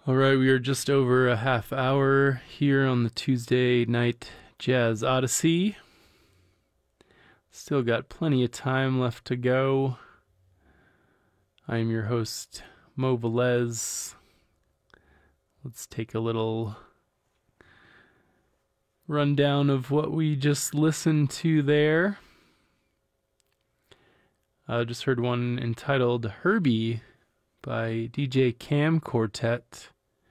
All right, we are just over a half hour here on the Tuesday night Jazz Odyssey. Still got plenty of time left to go. I am your host, Mo Velez. Let's take a little rundown of what we just listened to there. I just heard one entitled Herbie by DJ Cam Quartet.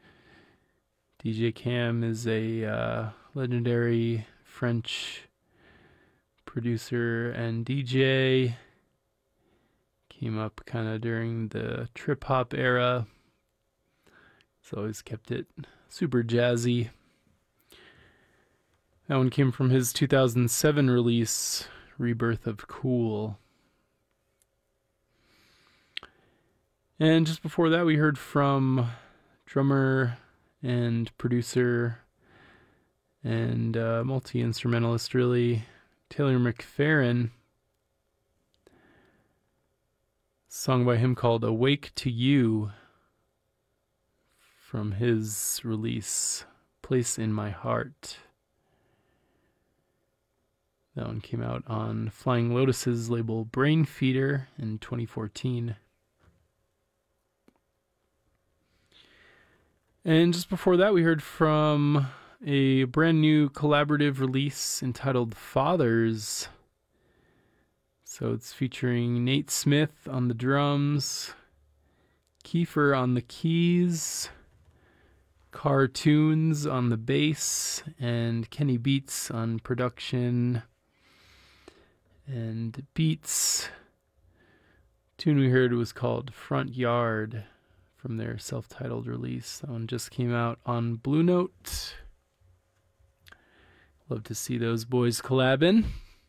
DJ Cam is a legendary French producer and DJ. Came up kind of during the trip hop era. He's always kept it super jazzy. That one came from his 2007 release, Rebirth of Cool. And just before that, we heard from drummer and producer and multi-instrumentalist, really, Taylor McFerrin. A song by him called Awake to You from his release, Place in My Heart. That one came out on Flying Lotus's label Brain Feeder in 2014. And just before that, we heard from a brand new collaborative release entitled Fathers. So it's featuring Nate Smith on the drums, Kiefer on the keys, Cartoons on the bass, and Kenny Beats on production and beats. The tune we heard was called Front Yard from their self-titled release. That one just came out on Blue Note. Love to see those boys collabing.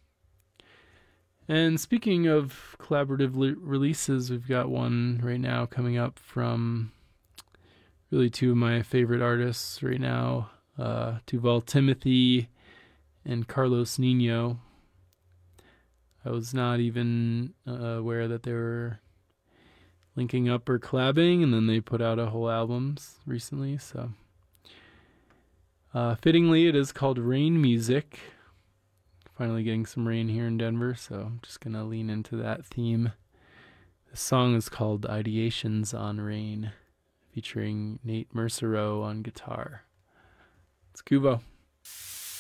And speaking of collaborative releases, we've got one right now coming up from really two of my favorite artists right now, Duval Timothy and Carlos Nino. I was not even aware that they were linking up or collabing, and then they put out a whole album recently. So fittingly, it is called Rain Music. Finally getting some rain here in Denver, so I'm just gonna lean into that theme. The song is called Ideations on Rain, featuring Nate Mercereau on guitar. It's Kubo.